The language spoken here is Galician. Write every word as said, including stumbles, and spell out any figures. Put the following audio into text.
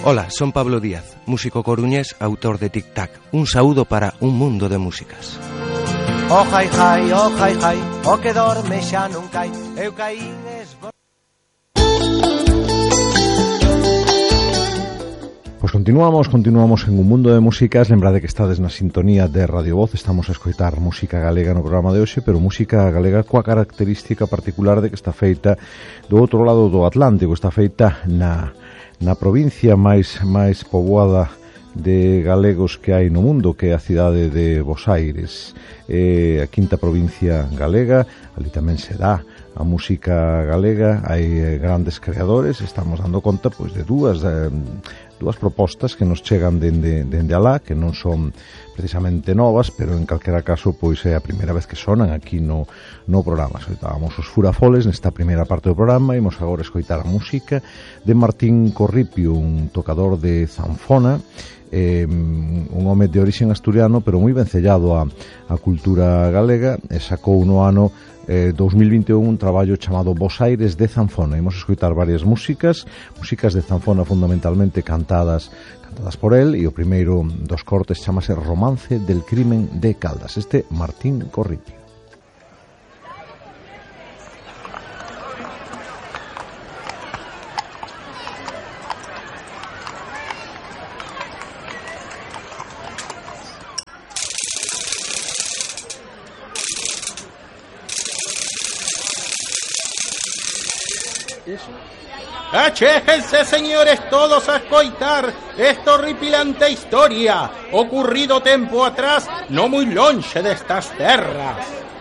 Hola, son Pablo Díaz, músico coruñés, autor de Tic Tac. Un saúdo para un mundo de músicas. Oh, jai, jai, oh, jai, jai, o que dorme xa non cai, eu caí nesbo... Pois continuamos, continuamos en un mundo de músicas. Lembrade que estades na sintonía de Radio Voz. Estamos a escoitar música galega no programa de hoxe, pero música galega coa característica particular de que está feita do outro lado do Atlántico. Está feita na, na provincia máis, máis poboada de galegos que hai no mundo, que é a cidade de Bos Aires, eh, a quinta provincia galega. Ali tamén se dá a música galega, hai eh, grandes creadores. Estamos dando conta pois de dúas eh, dúas propostas que nos chegan dende, dende alá, que non son precisamente novas, pero en calquera caso pois é a primeira vez que sonan aquí no, no programa. Escoitábamos os Furafoles nesta primeira parte do programa. Imos agora escoitar a música de Martín Corripio, un tocador de zanfona, eh, un home de origen asturiano, pero moi vencellado a, a cultura galega, e sacou no ano Eh, dos mil vinte e un un traballo chamado Bos Aires de Zanfona. Imos escoitar varias músicas, músicas de zanfona fundamentalmente cantadas cantadas por él, e o primeiro dos cortes chamase Romance del Crimen de Caldas, este Martín Corripio. Achéjense, señores, todos a escoitar esta horripilante historia ocurrido tempo atrás no muy longe destas terras.